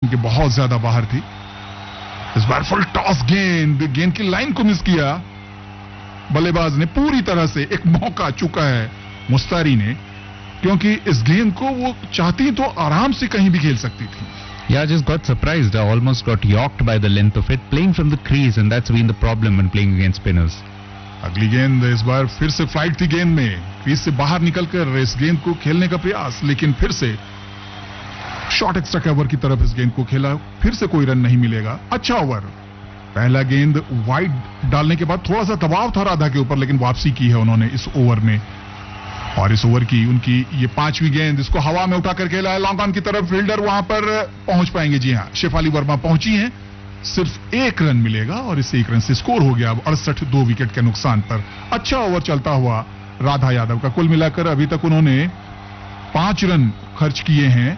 क्योंकि बहुत ज्यादा बाहर थी। इस बार फुल टॉस गेंद की लाइन को मिस किया बल्लेबाज ने पूरी तरह से। एक मौका चुका है मुस्तारी ने, क्योंकि इस गेंद को वो चाहती तो आराम से कहीं भी खेल सकती थी। Yeah, just got surprised. Almost got yorked by the length of it. Playing from the crease, and that's been the problem when playing against spinners. अगली गेंद इस बार फिर से फ्लाइट थी गेंद में, क्रीज से बाहर निकलकर इस गेंद को खेलने का प्रयास, लेकिन फिर से शॉर्ट एक्स्ट्रा कवर की तरफ इस गेंद को खेला। फिर से कोई रन नहीं मिलेगा। अच्छा ओवर, पहला गेंद वाइड डालने के बाद थोड़ा सा दबाव था राधा के ऊपर, लेकिन वापसी की है उन्होंने इस ओवर में। और इस ओवर की उनकी ये 5वीं गेंद, इसको हवा में उठाकर खेला है लॉन्ग ऑन की तरफ। फील्डर वहां पर पहुंच पाएंगे? जी हां, शेफाली वर्मा पहुंची हैं। सिर्फ 1 रन मिलेगा और इस 1 रन से स्कोर हो गया अब 68, 2 विकेट के नुकसान पर। अच्छा ओवर चलता हुआ राधा यादव का। कुल मिलाकर अभी तक उन्होंने 5 रन खर्च किए हैं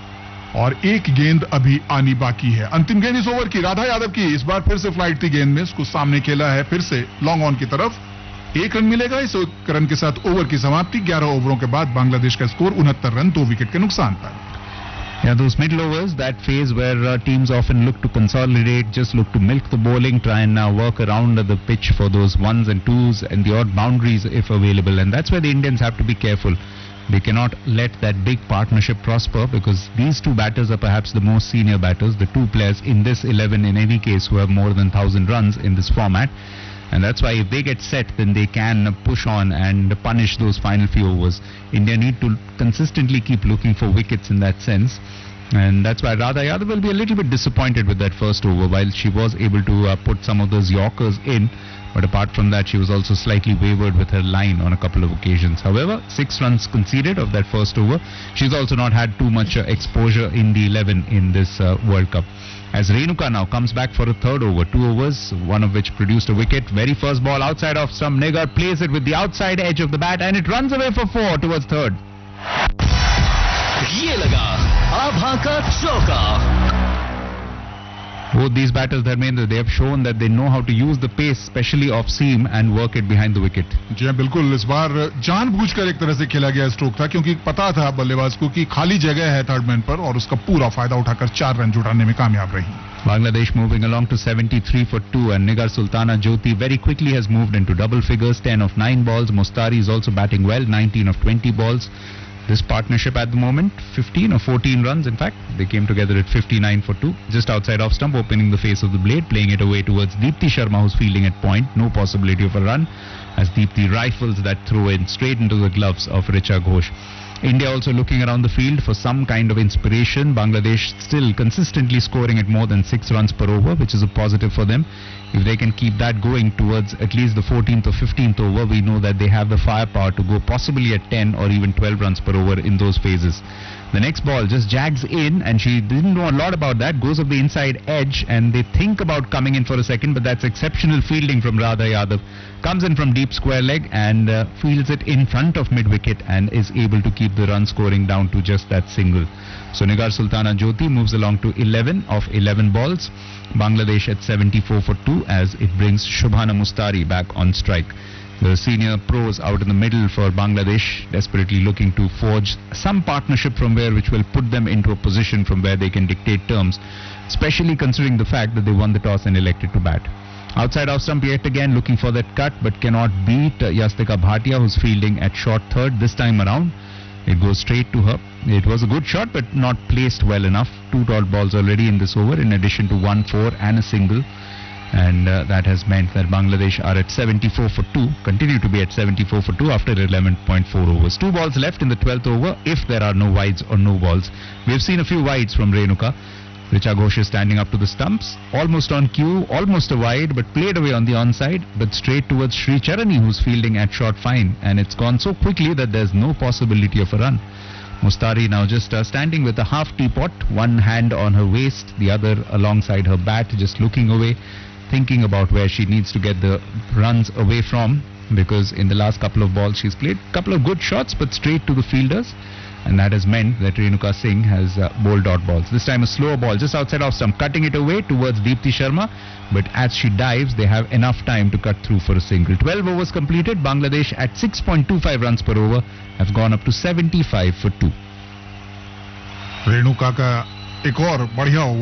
और 1 गेंद अभी आनी बाकी है। अंतिम गेंद इस ओवर की राधा यादव की। इस बार फिर से फ्लाइट थी गेंद में, इसको सामने खेला है फिर से लॉन्ग ऑन की तरफ। 1 रन मिलेगा। इस रन के साथ ओवर की समाप्ति। 11 ओवरों के बाद बांग्लादेश का स्कोर 69 रन, 2 विकेट के नुकसान पर। Yeah, those middle overs, that phase where teams often look to consolidate, just look to milk the bowling, try and now work around the pitch for those 1s and 2s and the odd boundaries if available. And that's where the Indians have to be careful. They cannot let that big partnership prosper, because these two batters are perhaps the most senior batters, the 2 players in this 11 in any case who have more than 1,000 runs in this format. And that's why if they get set, then they can push on and punish those final few overs. India need to consistently keep looking for wickets in that sense. And that's why Radha Yadav will be a little bit disappointed with that first over, while she was able to put some of those yorkers in. But apart from that, she was also slightly wavered with her line on a couple of occasions. However, 6 runs conceded of that first over. She's also not had too much exposure in the 11 in this World Cup. As Renuka now comes back for a 3rd over, 2 overs, one of which produced a wicket. Very first ball outside off stump. Nigar plays it with the outside edge of the bat and it runs away for 4 towards 3rd. ये लगा आभा का चौका। Both these batters, Dharmendra, they have shown that they know how to use the pace, especially off seam, and work it behind the wicket. जी हाँ, बिल्कुल। इस बार जानबूझकर एक तरह से खेला गया स्ट्रोक था, क्योंकि पता था बल्लेबाज को कि खाली जगह है 3rd मैन पर, और उसका पूरा फायदा उठाकर 4 रन जुटाने में कामयाब रही। Bangladesh moving along to 73 for 2, and Nigar Sultana Jyoti very quickly has moved into double figures, 10 of 9 balls. Mustari is also batting well, 19 of 20 balls. This partnership at the moment, 15 or 14 runs in fact. They came together at 59 for 2, just outside off stump, opening the face of the blade, playing it away towards Deepti Sharma, who's fielding at point. No possibility of a run, as Deepti rifles that throw in straight into the gloves of Richa Ghosh. India also looking around the field for some kind of inspiration. Bangladesh still consistently scoring at more than 6 runs per over, which is a positive for them. If they can keep that going towards at least the 14th or 15th over, we know that they have the firepower to go possibly at 10 or even 12 runs per over in those phases. The next ball just jags in, and she didn't know a lot about that, goes up the inside edge, and they think about coming in for a second, but that's exceptional fielding from Radha Yadav. Comes in from deep square leg and fields it in front of mid-wicket and is able to keep the run scoring down to just that single. So Nigar Sultana Jyoti moves along to 11 of 11 balls. Bangladesh at 74 for 2, as it brings Shubhana Mustari back on strike. The senior pros out in the middle for Bangladesh, desperately looking to forge some partnership from where, which will put them into a position from where they can dictate terms, especially considering the fact that they won the toss and elected to bat. Outside off stump yet again, looking for that cut, but cannot beat Yastika Bhatia, who's fielding at short 3rd this time around. It goes straight to her. It was a good shot, but not placed well enough. 2 dot balls already in this over, in addition to 1 4 and a single. And that has meant that Bangladesh are at 74 for 2, continue to be at 74 for 2 after 11.4 overs. 2 balls left in the 12th over if there are no wides or no balls. We have seen a few wides from Renuka. Richa Ghosh is standing up to the stumps, almost on cue, almost a wide, but played away on the onside, but straight towards Sri Charani, who's fielding at short fine, and it's gone so quickly that there's no possibility of a run. Mustari now just standing with a half teapot, one hand on her waist, the other alongside her bat, just looking away, thinking about where she needs to get the runs away from, because in the last couple of balls she's played a couple of good shots, but straight to the fielders. And that has meant that Renuka Singh has bowled dot balls. This time a slower ball just outside off stump, cutting it away towards Deepti Sharma. But as she dives, they have enough time to cut through for a single. 12 overs completed. Bangladesh at 6.25 runs per over have gone up to 75 for 2. Renuka का एक और बढ़िया over